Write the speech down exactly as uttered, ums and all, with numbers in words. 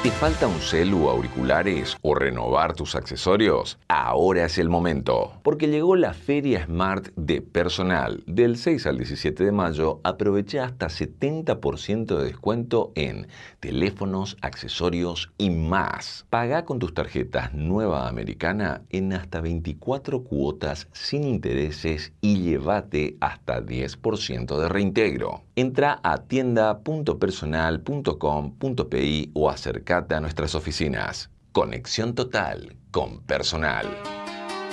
¿Te falta un celu, auriculares o renovar tus accesorios? Ahora es el momento, porque llegó la Feria Smart de Personal. Del seis al diecisiete de mayo, aproveché hasta setenta por ciento de descuento en teléfonos, accesorios y más. Pagá con tus tarjetas Nueva Americana en hasta veinticuatro cuotas sin intereses y llévate hasta diez por ciento de reintegro. Entra a tienda punto personal punto com punto pi o acercate a nuestras oficinas. Conexión total con Personal.